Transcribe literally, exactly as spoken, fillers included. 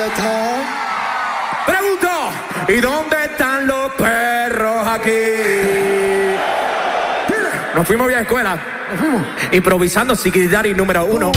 está? Pregunto, ¿y dónde están los perros aquí? Nos fuimos bien a escuela. Improvisando Sikidari número uno.